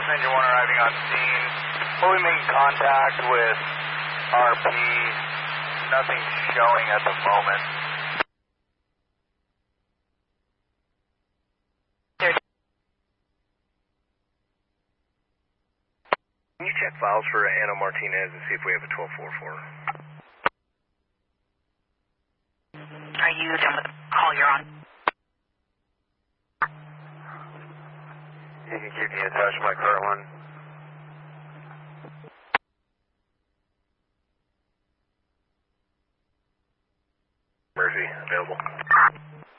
Passenger 1 arriving on scene. Will we make contact with RP? Nothing showing at the moment. Can you check files for Anna Martinez and see if we have a 1244? Are you done with the call you're on? You can keep me in touch, my current one. Murphy, available.